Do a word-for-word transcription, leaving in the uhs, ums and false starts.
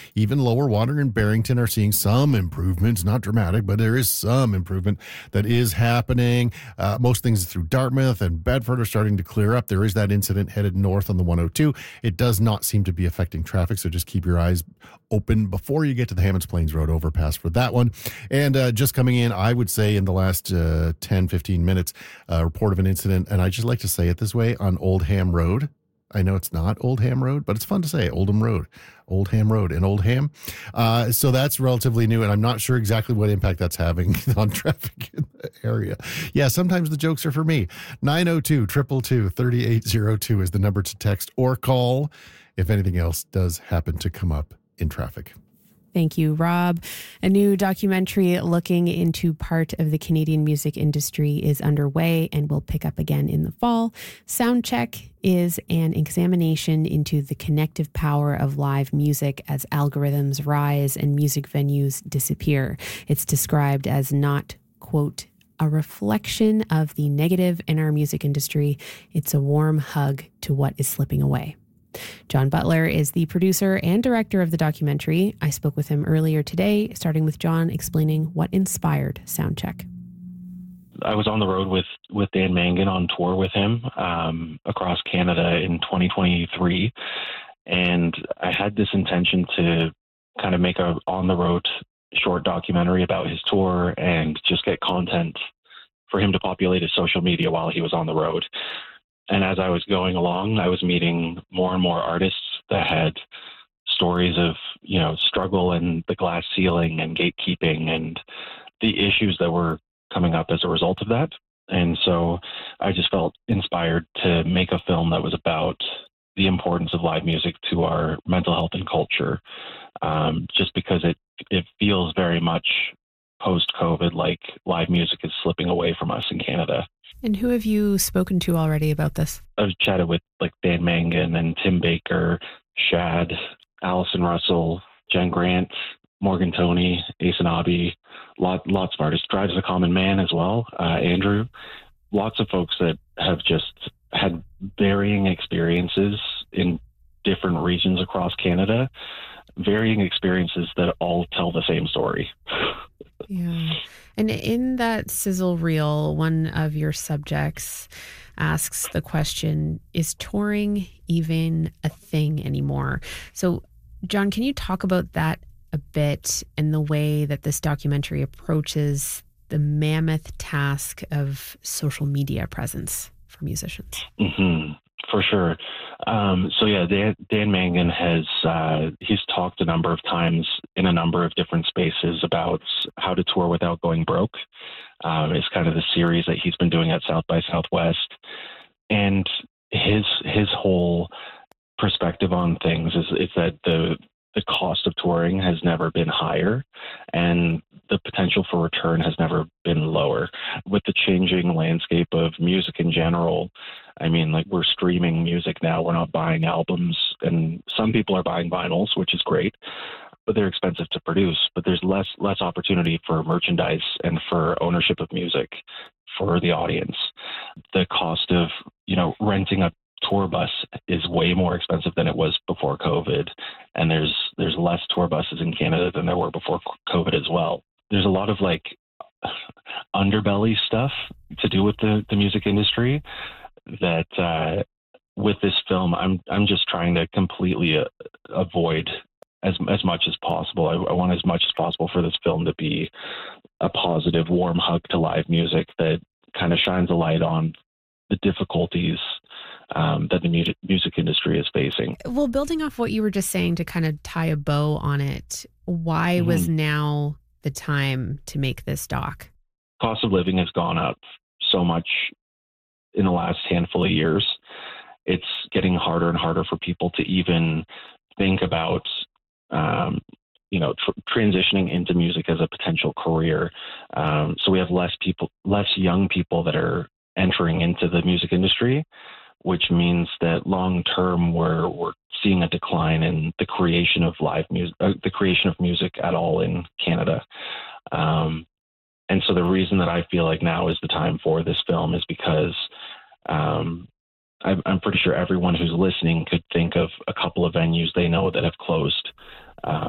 Even Lower Water and Barrington are seeing some improvements, not dramatic, but there is some improvement that is happening. Uh, most things through Dartmouth and Bedford are starting to clear up. There is that incident headed north on the one oh two. It does not seem to be affecting traffic, so just keep your eyes open before you get to the Hammonds Plains Road overpass for that one. And uh, just coming in, I would say in the last uh, ten, fifteen minutes, a report of an incident, and I just like to say it this way, on Old Ham Road. I know it's not Old Ham Road, but it's fun to say Oldham Road, Old Ham Road in Old Ham. Uh, so that's relatively new, and I'm not sure exactly what impact that's having on traffic in the area. Yeah, sometimes the jokes are for me. nine oh two, two two two, three eight oh two is the number to text or call if anything else does happen to come up in traffic. Thank you, Rob. A new documentary looking into part of the Canadian music industry is underway and will pick up again in the fall. Soundcheck is an examination into the connective power of live music as algorithms rise and music venues disappear. It's described as not, quote, a reflection of the negative in our music industry. It's a warm hug to what is slipping away. John Butler is the producer and director of the documentary. I spoke with him earlier today, starting with John explaining what inspired Soundcheck. I was on the road with, with Dan Mangan on tour with him um, across Canada in twenty twenty-three. And I had this intention to kind of make a on-the-road short documentary about his tour and just get content for him to populate his social media while he was on the road. And as I was going along, I was meeting more and more artists that had stories of, you know, struggle and the glass ceiling and gatekeeping and the issues that were coming up as a result of that. And so I just felt inspired to make a film that was about the importance of live music to our mental health and culture, um, just because it, it feels very much post-COVID like live music is slipping away from us in Canada. And who have you spoken to already about this? I've chatted with like Dan Mangan and Tim Baker, Shad, Allison Russell, Jen Grant, Morgan Toney, Ace and Abby, lot, lots of artists. Drives a Common Man as well, uh, Andrew. Lots of folks that have just had varying experiences in different regions across Canada, varying experiences that all tell the same story. Yeah. And in that sizzle reel, one of your subjects asks the question, is touring even a thing anymore? So, John, can you talk about that a bit and the way that this documentary approaches the mammoth task of social media presence for musicians? Mm-hmm. For sure. Um, so yeah, Dan, Dan Mangan has, uh, he's talked a number of times in a number of different spaces about how to tour without going broke. Um, it's kind of the series that he's been doing at South by Southwest. And his, his whole perspective on things is, is that the, the cost of touring has never been higher and the potential for return has never been lower. With the changing landscape of music in general, I mean, like we're streaming music now, we're not buying albums, and some people are buying vinyls, which is great, but they're expensive to produce. But there's less less opportunity for merchandise and for ownership of music for the audience. The cost of, you know, renting a tour bus is way more expensive than it was before COVID. And there's there's less tour buses in Canada than there were before COVID as well. There's a lot of like underbelly stuff to do with the, the music industry that uh, with this film, I'm I'm just trying to completely uh, avoid as as much as possible. I, I want as much as possible for this film to be a positive, warm hug to live music that kind of shines a light on the difficulties um, that the music, music industry is facing. Well, building off what you were just saying to kind of tie a bow on it, why mm-hmm. was now the time to make this doc? Cost of living has gone up so much in the last handful of years. It's getting harder and harder for people to even think about, um, you know, tr- transitioning into music as a potential career. Um, so we have less people, less young people that are entering into the music industry, which means that long term we're we're seeing a decline in the creation of live music, uh, the creation of music at all in Canada. Um, and so the reason that I feel like now is the time for this film is because um, I'm, I'm pretty sure everyone who's listening could think of a couple of venues they know that have closed. Uh,